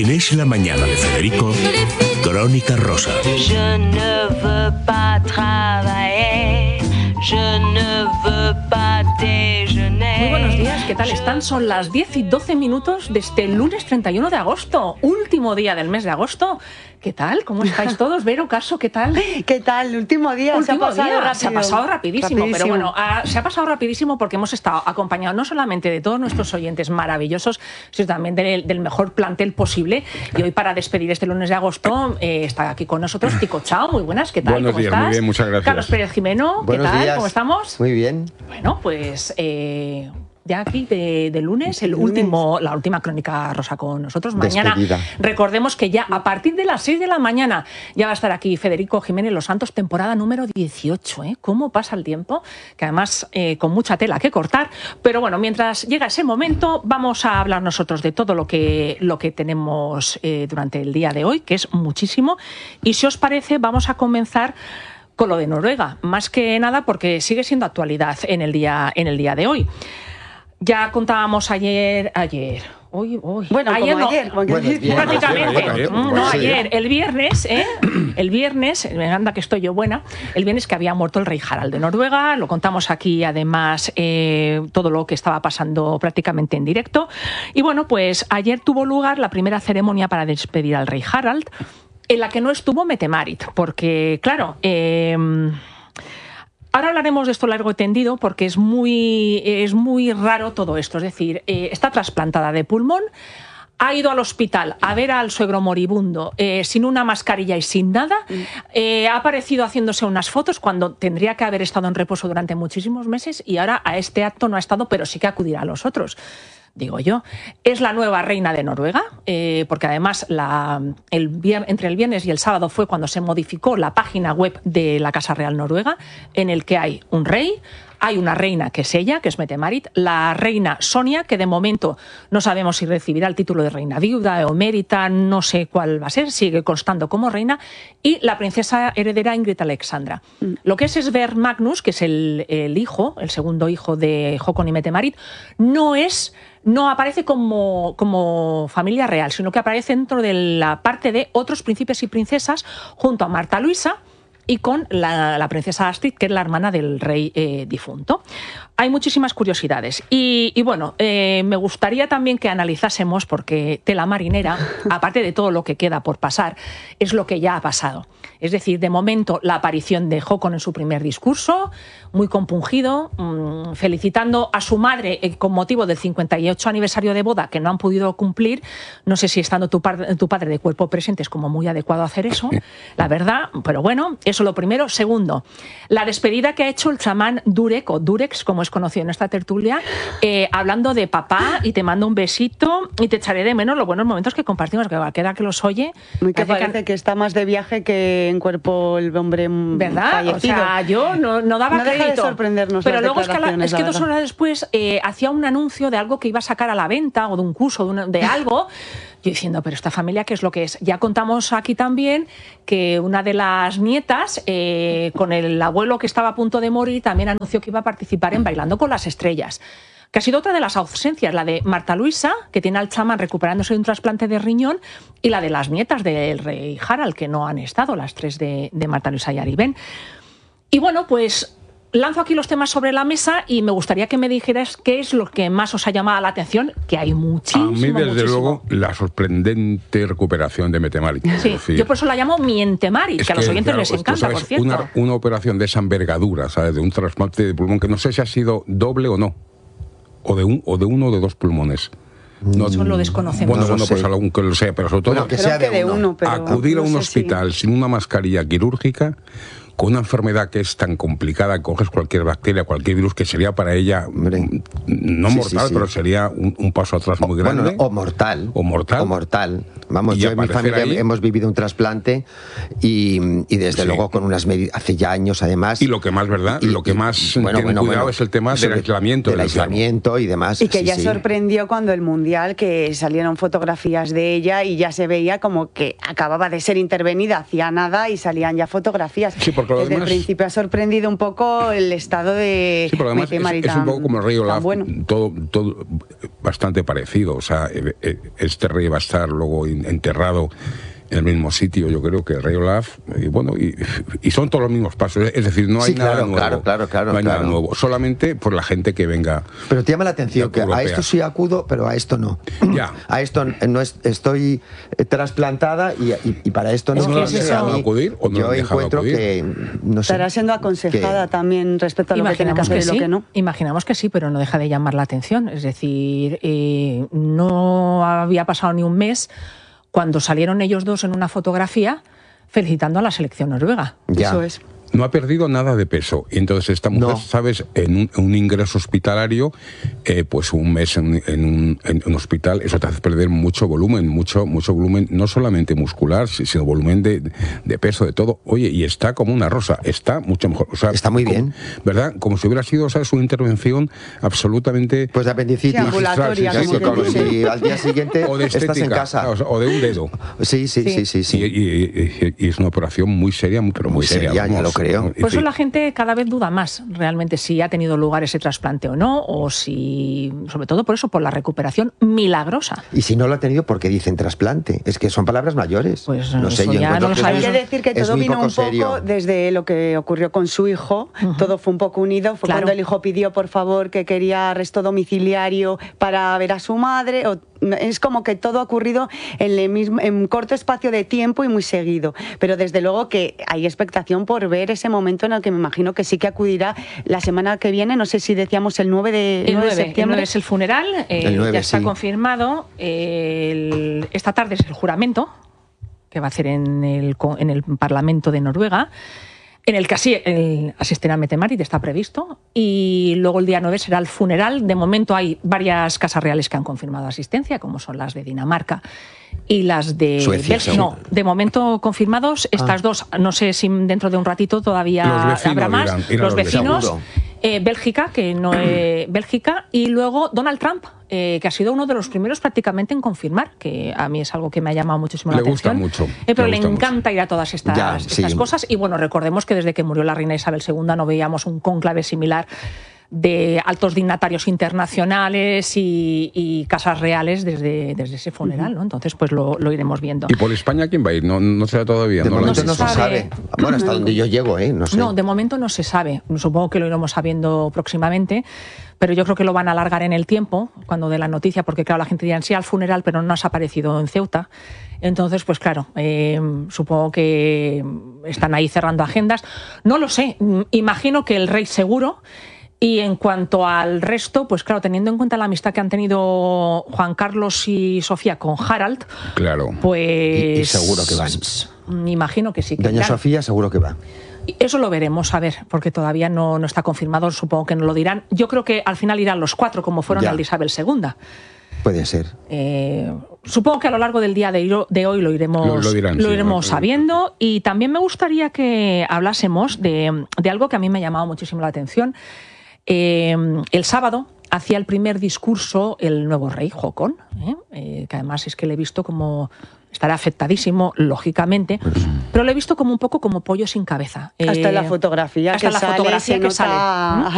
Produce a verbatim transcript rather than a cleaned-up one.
En Es la Mañana de Federico, Crónica Rosa. Je ne veux pas travailler, je ne veux pas déjeuner. Muy buenos días, ¿qué tal están? Son las diez y doce minutos de este lunes treinta y uno de agosto, último día del mes de agosto. ¿Qué tal? ¿Cómo estáis todos? Vero, Caso, ¿qué tal? ¿Qué tal? Último día, Último se ha pasado día, rápido. se ha pasado rapidísimo, rapidísimo. pero bueno, a, se ha pasado rapidísimo porque hemos estado acompañados no solamente de todos nuestros oyentes maravillosos, sino también del, del mejor plantel posible. Y hoy, para despedir este lunes de agosto, eh, está aquí con nosotros Tico Chao. Muy buenas, ¿qué tal? Buenos ¿Cómo días, estás? muy bien, muchas gracias. Carlos Pérez Jimeno, ¿qué Buenos tal? días. ¿Cómo estamos? Muy bien. Bueno, pues eh, ya aquí de, de lunes, el Lunes. último, la última Crónica Rosa con nosotros. Mañana, Despedida. recordemos que ya a partir de las seis de la mañana ya va a estar aquí Federico Jiménez Los Santos, temporada número dieciocho. ¿eh? ¿Cómo pasa el tiempo? Que además eh, con mucha tela que cortar. Pero bueno, mientras llega ese momento, vamos a hablar nosotros de todo lo que, lo que tenemos eh, durante el día de hoy, que es muchísimo. Y si os parece, vamos a comenzar con lo de Noruega, más que nada porque sigue siendo actualidad en el día, en el día de hoy. Ya contábamos ayer, ayer, hoy, hoy, Bueno, ayer como no, ayer, porque- Bueno, bien. prácticamente, Ayer, ayer, Mm, pues no sí. ayer, el viernes, ¿eh? el viernes, me anda que estoy yo buena, el viernes que había muerto el rey Harald de Noruega, lo contamos aquí además eh, todo lo que estaba pasando prácticamente en directo, y bueno, pues ayer tuvo lugar la primera ceremonia para despedir al rey Harald, en la que no estuvo Mette-Marit, porque claro, eh, ahora hablaremos de esto largo y tendido porque es muy, es muy raro todo esto. Es decir, eh, está trasplantada de pulmón, ha ido al hospital a ver al suegro moribundo eh, sin una mascarilla y sin nada, eh, ha aparecido haciéndose unas fotos cuando tendría que haber estado en reposo durante muchísimos meses y ahora a este acto no ha estado, pero sí que acudirá a los otros. Digo yo, es la nueva reina de Noruega, eh, porque además la, el vier, entre el viernes y el sábado fue cuando se modificó la página web de la Casa Real Noruega, en el que hay un rey, hay una reina que es ella, que es Mette-Marit, la reina Sonia, que de momento no sabemos si recibirá el título de reina viuda o emérita, no sé cuál va a ser, sigue constando como reina, y la princesa heredera Ingrid Alexandra. Mm. Lo que es Sverre Magnus, que es el, el hijo, el segundo hijo de Håkon y Mette-Marit, no es... no aparece como, como familia real, sino que aparece dentro de la parte de otros príncipes y princesas junto a Marta Luisa y con la, la princesa Astrid, que es la hermana del rey eh, difunto. Hay muchísimas curiosidades. Y, y bueno, eh, me gustaría también que analizásemos, porque tela marinera, aparte de todo lo que queda por pasar, es lo que ya ha pasado. Es decir, de momento, la aparición de Håkon en su primer discurso, muy compungido, mmm, felicitando a su madre eh, con motivo del cincuenta y ocho aniversario de boda, que no han podido cumplir. No sé si estando tu, par tu padre de cuerpo presente es como muy adecuado hacer eso, la verdad, pero bueno, eso lo primero. Segundo, la despedida que ha hecho el chamán Durek, o Durex, como es conocido en esta tertulia, eh, hablando de papá, y te mando un besito y te echaré de menos los buenos momentos que compartimos, que cualquiera que los oye... Muy que parece parece que... que está más de viaje que en cuerpo el hombre ¿verdad? fallecido. O sea, yo no, no daba no crédito. deja de sorprendernos. Pero las luego es que, la, es que dos verdad. horas después eh, hacía un anuncio de algo que iba a sacar a la venta, o de un curso, de, una, de algo... Yo diciendo, pero esta familia, ¿qué es lo que es? Ya contamos aquí también que una de las nietas, eh, con el abuelo que estaba a punto de morir, también anunció que iba a participar en Bailando con las Estrellas. Que ha sido otra de las ausencias, la de Marta Luisa, que tiene al chamán recuperándose de un trasplante de riñón, y la de las nietas del rey Harald, que no han estado, las tres de, de Marta Luisa y Ariben. Y bueno, pues... lanzo aquí los temas sobre la mesa y me gustaría que me dijeras qué es lo que más os ha llamado la atención, que hay muchísimo. A mí, desde muchísimo. luego, la sorprendente recuperación de Mette-Marit. Sí, decir, yo por eso la llamo Miente-Marit, que a los oyentes claro, les esto, encanta, ¿sabes? por cierto. Una, una operación de esa envergadura, ¿sabes? De un trasplante de pulmón, que no sé si ha sido doble o no, o de, un, o de uno o de dos pulmones. No, eso lo desconocemos. Bueno, No lo bueno, pues sé. algún que lo sea, pero sobre todo Bueno, que Creo sea que de de uno. uno, pero acudir a no un sé hospital si... sin una mascarilla quirúrgica, con una enfermedad que es tan complicada, coges cualquier bacteria, cualquier virus, que sería para ella, Hombre. no Sí, mortal, sí, sí. pero sería un, un paso atrás muy O, grande. bueno, o mortal. O mortal. O mortal. Vamos, Y yo en mi aparecer familia ahí. hemos vivido un trasplante y, y desde Sí. luego con unas medidas, hace ya años además. Y lo que más, ¿verdad? Y- lo que y- más bueno, tienen bueno, cuidado bueno. es el tema del Sobre- aislamiento. Del del enfermo. aislamiento y demás. Y que sí, ya sí. sorprendió cuando el Mundial, que salieron fotografías de ella y ya se veía como que acababa de ser intervenida hacía nada y salían ya fotografías. Sí, porque pero desde además- el principio ha sorprendido un poco el estado de Sí, pero además de es, Mari es un tan- poco como el rey tan Olaf, bueno. todo, todo bastante parecido. O sea, eh, eh, este rey va a estar luego in- enterrado en el mismo sitio, yo creo que el rey Olaf, y bueno, y, y son todos los mismos pasos, es decir, no hay Sí, nada claro, nuevo. claro, claro, claro, no hay claro. nada nuevo, solamente por la gente que venga. Pero te llama la atención que a europea. esto sí acudo, pero a esto no. Ya. A esto no es- estoy eh, trasplantada y, y- y para esto no. Es que No es sé, eso. a mí, acudir o no yo han dejado encuentro acudir. que no sé. Estará siendo aconsejada que- también respecto a lo que tiene que Imaginamos hacer que y lo sí, que no. imaginamos que sí, pero no deja de llamar la atención. Es decir, eh, no había pasado ni un mes cuando salieron ellos dos en una fotografía felicitando a la selección noruega. Ya. Eso es. No ha perdido nada de peso. Y entonces esta mujer, No. ¿sabes? En un, un ingreso hospitalario, eh, pues un mes en, en un, en un hospital, eso te hace perder mucho volumen, mucho, mucho volumen, no solamente muscular, sino volumen de, de peso, de todo. Oye, y está como una rosa, está mucho mejor. O sea, Está muy como- bien. ¿Verdad? Como si hubiera sido, ¿sabes? Una intervención absolutamente... Pues de apendicitis. Sí, ambulatoria, magistral, sí, como sí, que claro, dice. Y al día siguiente o de estética, estás en casa. o sea, o de un dedo. Sí, sí, sí, sí. sí. Y, y- y- y es una operación muy seria, muy- pero muy, Muy seria, ya vamos. lo creo. Y Por eso sí. la gente cada vez duda más realmente si ha tenido lugar ese trasplante o no, o si, sobre todo por eso, por la recuperación milagrosa. Y si no lo ha tenido, ¿por qué dicen trasplante? Es que son palabras mayores. Pues no sé, eso yo ya encuentro no lo que Hay sabemos. que decir que es todo muy vino poco un poco serio. desde lo que ocurrió con su hijo. Todo fue un poco unido. Fue Claro. cuando el hijo pidió, por favor, que quería arresto domiciliario para ver a su madre. O- es como que todo ha ocurrido en, el mismo, en un corto espacio de tiempo y muy seguido. Pero desde luego que hay expectación por ver ese momento en el que me imagino que sí que acudirá la semana que viene. No sé si decíamos el nueve de, El nueve de nueve, el septiembre. nueve es el funeral, eh, El nueve, ya está sí. confirmado. El- esta tarde es el juramento que va a hacer en el, co- en el Parlamento de Noruega, en el que así el asistirá Mette Marit, está previsto, y luego el día nueve será el funeral. De momento hay varias casas reales que han confirmado asistencia, como son las de Dinamarca y las de Suecia, Bélgica. seguro. No, de momento confirmados estas dos. No sé si dentro de un ratito todavía Los vecinos habrá más. irán, irán los los vecinos. Seguro. Eh, Bélgica, que no eh, Bélgica, y luego Donald Trump, eh, que ha sido uno de los primeros prácticamente en confirmar, que a mí es algo que me ha llamado muchísimo la Le gusta atención. mucho, Eh, pero le le, gusta mucho. encanta ir a todas estas, Ya, estas sí. cosas. Y bueno, recordemos que desde que murió la reina Isabel segunda no veíamos un cónclave similar de altos dignatarios internacionales y, y casas reales desde, desde ese funeral, ¿no? Entonces, pues lo, lo iremos viendo. ¿Y por España quién va a ir? No, no se da todavía. De ¿no? momento se no se sabe. sabe. Bueno, hasta donde yo llego, ¿eh? No sé. No, de momento no se sabe. Supongo que lo iremos sabiendo próximamente, pero yo creo que lo van a alargar en el tiempo cuando dé la noticia, porque claro, la gente dirá sí al funeral, pero no has aparecido en Ceuta. Entonces, pues claro, eh, supongo que están ahí cerrando agendas. No lo sé, imagino que el rey seguro. Y en cuanto al resto, pues claro, teniendo en cuenta la amistad que han tenido Juan Carlos y Sofía con Harald, Claro. pues... Y- y seguro que van. Me imagino que sí. Que Doña irán. Sofía seguro que va. Eso lo veremos, a ver, porque todavía no, no está confirmado, supongo que no lo dirán. Yo creo que al final irán los cuatro, como fueron Ya. al de Isabel segunda. Puede ser. Eh, supongo que a lo largo del día de, iro- de hoy lo iremos, Lo- lo dirán, sí, iremos lo- sabiendo. Y también me gustaría que hablásemos de, de algo que a mí me ha llamado muchísimo la atención. Eh, el sábado hacía el primer discurso el nuevo rey, Haakon, ¿eh? Eh, que además es que le he visto como... Estará afectadísimo, lógicamente, pero lo he visto como un poco como pollo sin cabeza. Hasta Eh, la fotografía hasta que la sale, fotografía se que nota sale. ¿Mm?